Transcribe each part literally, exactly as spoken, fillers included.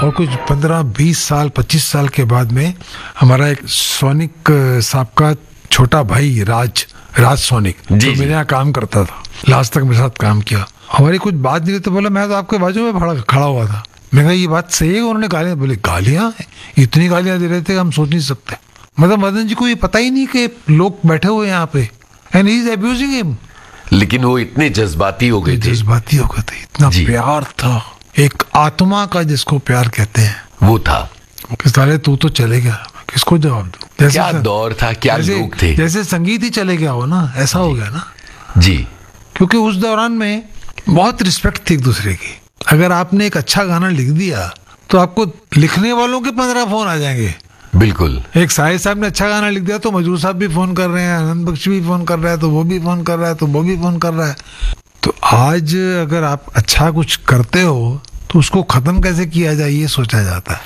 और कुछ पंद्रह बीस साल पच्चीस साल के बाद में हमारा एक सोनिक साहब का छोटा भाई राज राज सोनिक जो मेरे यहाँ काम करता था, लास्ट तक मेरे साथ काम किया, हमारी कुछ बात नहीं तो बोला मैं तो आपके बाजू में खड़ा खड़ा हुआ था। मैं कहा ये बात सही है? उन्होंने गालियां, बोले गालियां इतनी गालियां दे रहे थे हम सोच नहीं सकते। मतलब मदन जी को ये पता ही नहीं कि लोग बैठे हुए यहाँ पे and he is abusing him. लेकिन वो इतने जज्बाती हो गए थे, जज्बाती हो गए थे, इतना प्यार था, एक आत्मा का जिसको प्यार कहते हैं वो था। किस तरह तू तो चले गया, किसको जवाब दूं? क्या दौर था, क्या लोग थे, जैसे संगीत ही चले गया हो ना, ऐसा हो गया ना जी। क्योंकि उस दौरान में बहुत रिस्पेक्ट थी एक दूसरे की। अगर आपने एक अच्छा गाना लिख दिया तो आपको लिखने वालों के पंद्रह फोन आ जाएंगे। बिल्कुल। एक साहिद साहब ने अच्छा गाना लिख दिया तो मजरूर साहब भी फोन कर रहे हैं, आनंद बख्श भी फोन कर रहा है, तो वो भी फोन कर रहा है, तो वो भी फोन कर रहा है। तो आज अगर आप अच्छा कुछ करते हो तो उसको खत्म कैसे किया जाए ये सोचा जाता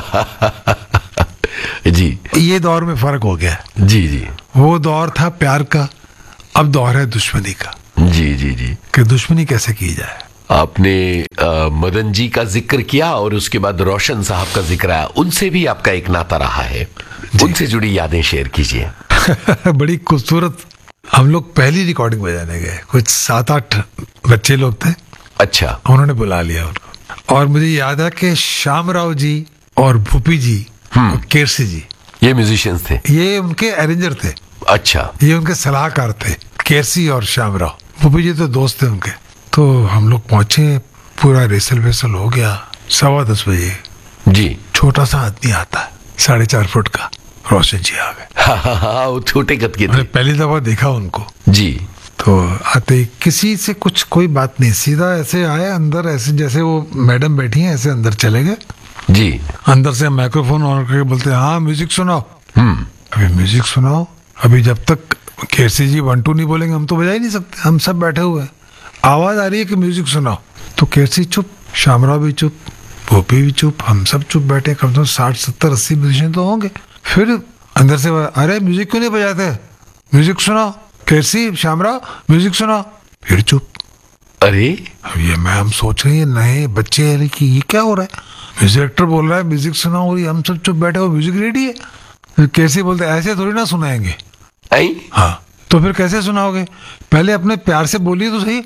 है। जी, ये दौर में फर्क हो गया। जी जी। वो दौर था प्यार का, अब दौर है दुश्मनी का। जी जी जी। कि दुश्मनी कैसे की जाए। आपने आ, मदन जी का जिक्र किया और उसके बाद रोशन साहब का जिक्र आया, उनसे भी आपका एक नाता रहा है, उनसे जुड़ी यादें शेयर कीजिए। बड़ी खूबसूरत। हम लोग पहली रिकॉर्डिंग बजाने गए, कुछ सात आठ बच्चे लोग थे। अच्छा। उन्होंने बुला लिया उनको, और मुझे याद है कि श्याम राव जी और भूपी जी और केरसी जी, ये म्यूजिशियंस थे, ये उनके अरेंजर थे। अच्छा। ये उनके सलाहकार थे, केरसी और श्याम राव। भूपी जी तो दोस्त थे उनके। तो हम लोग पहुंचे, पूरा रेसल वेसल हो गया। सवा दस बजे जी, छोटा सा आदमी आता है, साढ़े चार फुट का, रोशन जी आ गए। हाँ हाँ हाँ, वो छोटे कद के थे। पहली दफा देखा उनको जी। तो आते ही किसी से कुछ कोई बात नहीं, सीधा ऐसे आए अंदर, ऐसे जैसे वो मैडम बैठी हैं ऐसे अंदर चले गए जी। अंदर से माइक्रोफोन ऑन करके बोलते हैं हाँ म्यूजिक सुनाओ। हम्म। अभी म्यूजिक सुनाओ, अभी जब तक केरसी जी वन टू नहीं बोलेंगे हम तो बजा ही नहीं सकते, हम सब बैठे हुए हैं। आवाज आ रही है कि म्यूजिक सुनाओ, तो केरसी चुप, श्यामराव भी चुप, भोपी भी चुप, हम सब चुप बैठे। कम से कम साठ सत्तर अस्सी म्यूजिशियन तो होंगे। फिर अंदर से अरे म्यूजिक क्यों नहीं बजाते, म्यूजिक सुनाओ, केरसी श्यामराव म्यूजिक सुनाओ। फिर चुप। अरे अब ये मैं हम सोच रहे हैं नए बच्चे हैं कि ये क्या हो रहा है, म्यूजिक डायरेक्टर बोल रहा है म्यूजिक सुनाओ और हम सब चुप बैठे हो, म्यूजिक रेडी है। कैसे बोलते ऐसे थोड़ी ना सुनाएंगे। हाँ, तो फिर कैसे सुनाओगे, पहले अपने प्यार से बोलिए तो सही।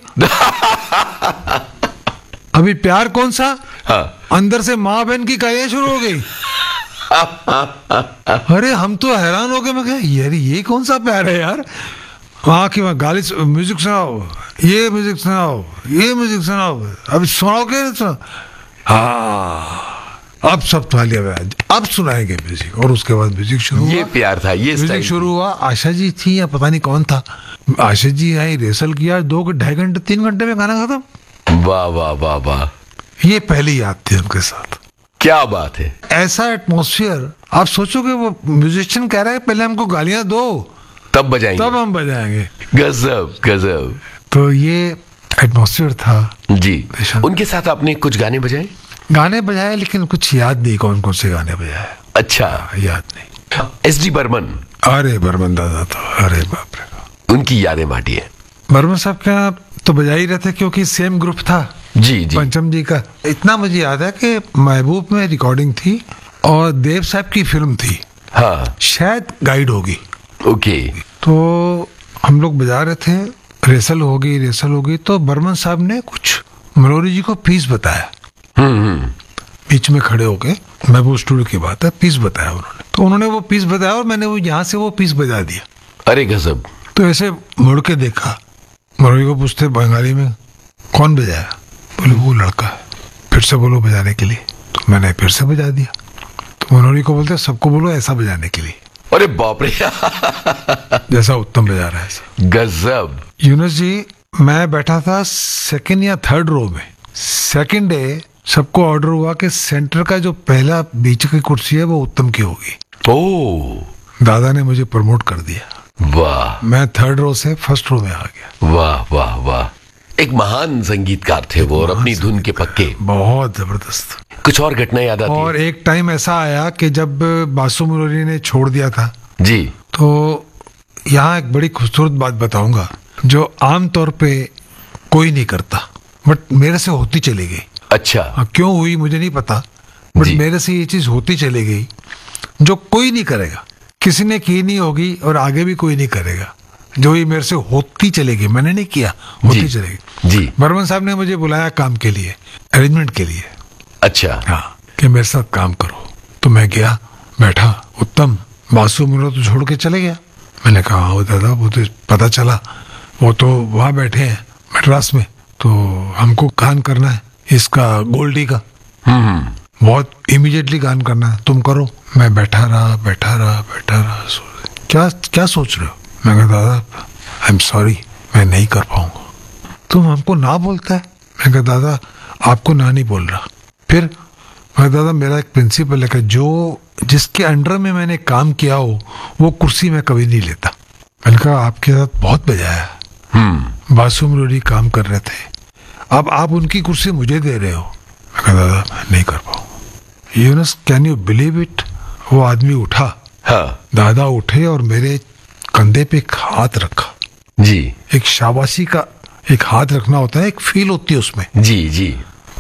अभी प्यार कौन सा, हाँ। अंदर से माँ बहन की गालियां शुरू हो गई। अरे हम तो हैरान हो गए, मैं कहा यार ये कौन सा प्यार है यार, वहां की वहां गाली, म्यूजिक सुनाओ, ये म्यूजिक सुनाओ, ये म्यूजिक सुनाओ, अभी सुनाओ क्या सुनाओ। हाँ अब सब तालियां, अब सुनाएंगे म्यूजिक, और उसके बाद म्यूजिक शुरू हुआ। ये प्यार था, ये म्यूजिक शुरू हुआ। आशा जी थी या पता नहीं कौन था, आशा जी आई, रेसल किया, दो ढाई घंटे तीन घंटे में गाना खत्म। वाह वाह वाह वाह। ये पहली याद थी उनके साथ। क्या बात है, ऐसा एटमॉस्फेयर। आप सोचोगे वो म्यूजिशियन कह रहा है पहले हमको गालियां दो तब बजाएंगे, तब हम बजाएंगे। गजब गजब। तो ये एटमॉस्फेयर था जी। उनके साथ आपने कुछ गाने बजाए? गाने बजाए, लेकिन कुछ याद नहीं कौन कौन से गाने बजाए। अच्छा, याद नहीं। S D Burman. अरे बर्मन दादा तो अरे बाप रे, उनकी यादें बांटिए। बर्मन साहब क्या तो बजा ही रहते क्योंकि सेम ग्रुप था। जी जी। पंचम जी का। इतना मुझे याद है कि महबूब में रिकॉर्डिंग थी और देव साहब की फिल्म थी। हाँ, शायद गाइड होगी। ओके। तो हम लोग बजा रहे थे, रेसल हो गई रेसल हो गई तो बर्मन साहब ने कुछ मनोरी जी को पीस बताया। हम्म। बीच में खड़े होके, महबूब स्टूडियो की बात है, पीस बताया उन्होंने। तो उन्होंने वो पीस बताया और मैंने वो यहाँ से वो पीस बजा दिया। अरे गजब। तो ऐसे मुड़ के देखा, मनोरी को पूछते बंगाली में कौन बजाया, बोले वो लड़का है, फिर से बोलो बजाने के लिए। तो मैंने फिर से बजा दिया। तो मनोरी को बोलते सबको बोलो ऐसा बजाने के लिए। अरे बाप रे। जैसा उत्तम बजा रहा है। गजब। यूनुस जी, मैं बैठा था सेकंड या थर्ड रो में। सेकंड डे सबको ऑर्डर हुआ कि सेंटर का जो पहला बीच की कुर्सी है वो उत्तम की होगी। ओ, दादा ने मुझे प्रमोट कर दिया। वाह। मैं थर्ड रो से फर्स्ट रो में आ गया। वाह वाह वाह। एक महान संगीतकार थे वो, और अपनी धुन के पक्के। बहुत जबरदस्त। कुछ और घटना याद आती है? और एक टाइम ऐसा आया कि जब बासु मुरारी ने छोड़ दिया था जी, तो यहाँ एक बड़ी खूबसूरत बात बताऊंगा जो आमतौर पे कोई नहीं करता, बट मेरे से होती चली गई। अच्छा। क्यों हुई मुझे नहीं पता, बट मेरे से ये चीज होती चली गई जो कोई नहीं करेगा, किसी ने की नहीं होगी और आगे भी कोई नहीं करेगा, जो ये मेरे से होती चलेगी, मैंने नहीं किया, होती चलेगी। जी। बर्मन साहब ने मुझे बुलाया काम के लिए, अरेंजमेंट के लिए। अच्छा। हाँ, कि मेरे साथ काम करो। तो मैं गया, बैठा, उत्तम बासु मुनो तो छोड़ के चले गया। मैंने कहा हाँ दादा, वो तो पता चला वो तो वहाँ बैठे हैं मद्रास में, तो हमको गान करना है इसका गोल्डी का, बहुत इमीडिएटली गान करना है, तुम करो। मैं बैठा रहा बैठा रहा बैठा रहा क्या क्या सोच रहे हो? मैं कहा दादा आई एम सॉरी, मैं नहीं कर पाऊंगा। तुम हमको ना बोलता है? मैं कहा दादा आपको ना नहीं बोल रहा। फिर मैं दादा मेरा एक प्रिंसिपल है कि जो जिसके अंडर में मैंने काम किया हो वो कुर्सी में कभी नहीं लेता। मैंने कहा आपके साथ बहुत बजाया, बासु मुरारी काम कर रहे थे, अब आप उनकी कुर्सी मुझे दे रहे हो। मैं कहा दादा मैं नहीं कर पाऊंगा। You know can you believe it, वो आदमी उठा। हाँ। दादा उठे और मेरे कंधे पे एक हाथ रखा। जी। एक शाबाशी का एक हाथ रखना होता है, एक फील होती है उसमें। जी जी।